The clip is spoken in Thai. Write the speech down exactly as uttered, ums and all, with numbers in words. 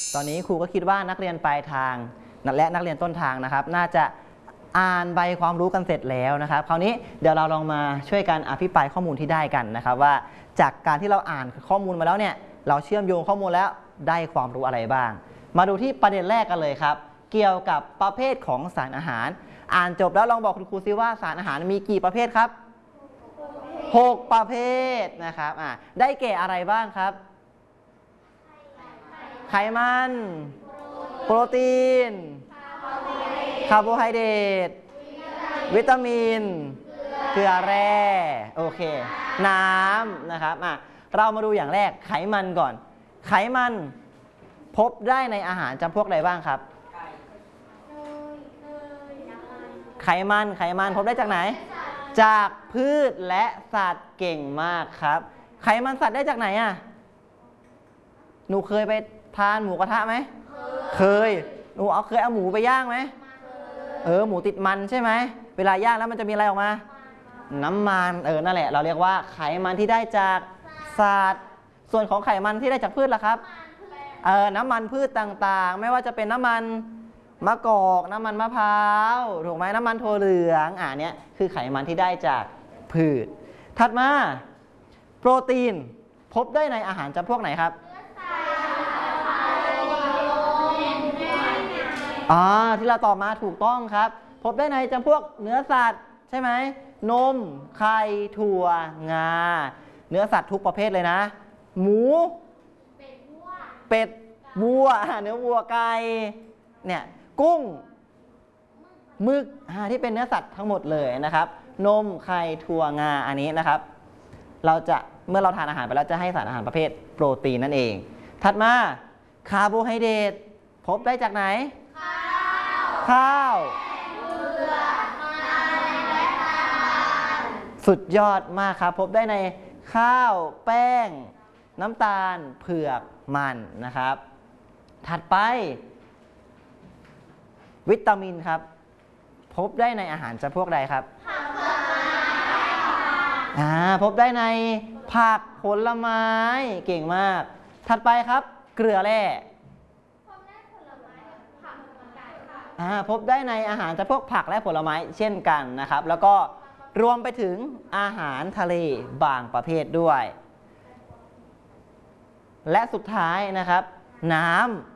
ตอนนี้ครูก็คิดว่านักเรียนปลายทางและนักเรียนต้นทางนะครับน่าจะอ่านใบความรู้กันเสร็จแล้วนะครับคราวนี้เดี๋ยวเราลองมาช่วยกันอภิปรายข้อมูลที่ได้กันนะครับว่าจากการที่เราอ่านข้อมูลมาแล้วเนี่ยเราเชื่อมโยงข้อมูลแล้วได้ความรู้อะไรบ้างมาดูที่ประเด็นแรกกันเลยครับเกี่ยวกับประเภทของสารอาหารอ่านจบแล้วลองบอกคุณครูซิว่าสารอาหารมีกี่ประเภทครับหกประเภทนะครับอ่าได้แก่อะไรบ้างครับไขมันโปรตีนคาร์โบไฮเดรตวิตามินเกลือแร่โอเคน้ำนะครับอ่ะเรามาดูอย่างแรกไขมันก่อนไขมันพบได้ในอาหารจำพวกใดบ้างครับไขมันไขมันพบได้จากไหนจากพืชและสัตว์เก่งมากครับไขมันสัตว์ได้จากไหนอ่ะหนูเคยไปทานหมูกระทะไหมเคยหนูเอาเคยเอาหมูไปย่างไหมเออหมูติดมันใช่ไหมเวลาย่างแล้วมันจะมีอะไรออกมาน้ำมันเออนั่นแหละเราเรียกว่าไขมันที่ได้จากสัตว์ส่วนของไขมันที่ได้จากพืชล่ะครับเออน้ำมันพืชต่างๆไม่ว่าจะเป็นน้ำมันมะกอกน้ำมันมะพร้าวถูกไหมน้ำมันถั่วเหลืองอ่าเนี้ยคือไขมันที่ได้จากพืชถัดมาโปรตีนพบได้ในอาหารจำพวกไหนครับอ่าที่เราตอบมาถูกต้องครับพบได้ในจำพวกเนื้อสัตว์ใช่ไหมนมไข่ถั่วงาเนื้อสัตว์ทุกประเภทเลยนะหมูเป็ดวัวเนื้อวัวไก่เนี่ยกุ้งหมึกที่เป็นเนื้อสัตว์ทั้งหมดเลยนะครับนมไข่ถั่วงาอันนี้นะครับเราจะเมื่อเราทานอาหารไปแล้วจะให้สารอาหารประเภทโปรตีนนั่นเองถัดมาคาร์โบไฮเดรตพบได้จากไหนข้าวสุดยอดมากครับพบได้ในข้าวแป้งน้ำตาลเผือกมันนะครับถัดไปวิตามินครับพบได้ในอาหารจำพวกใดครับอ่าพบได้ในผักผลไม้เก่งมากถัดไปครับเกลือแร่อ่าพบได้ในอาหารจำพวกผักและผลไม้เช่นกันนะครับแล้วก็รวมไปถึงอาหารทะเลบางประเภทด้วยและสุดท้ายนะครับน้